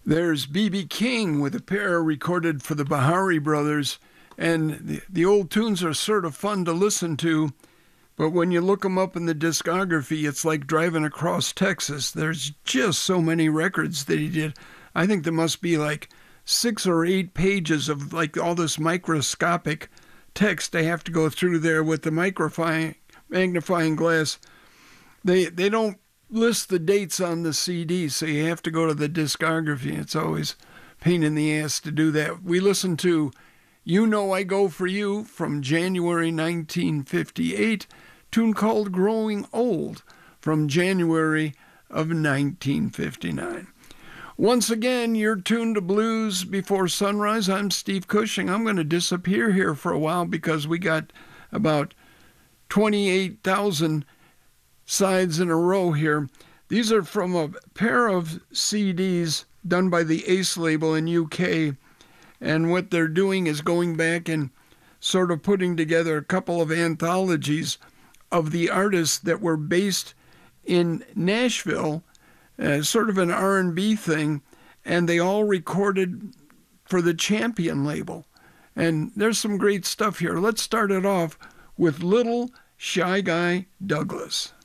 There's B.B. King with a pair recorded for the Bahari Brothers, and the old tunes are sort of fun to listen to, but when you look them up in the discography, it's like driving across Texas. There's just so many records that he did. I think there must be like 6 or 8 pages of like all this microscopic text I have to go through there with the magnifying glass. They don't list the dates on the CD, so you have to go to the discography. It's always a pain in the ass to do that. We listened to You Know I Go For You from January 1958, tune called Growing Old from January of 1959. Once again, you're tuned to Blues Before Sunrise. I'm Steve Cushing. I'm going to disappear here for a while because we got about 28,000 sides in a row here. These are from a pair of CDs done by the Ace label in UK, and what they're doing is going back and sort of putting together a couple of anthologies of the artists that were based in Nashville, sort of an R&B thing, and they all recorded for the Champion label. And there's some great stuff here. Let's start it off with Little Shy Guy Douglas.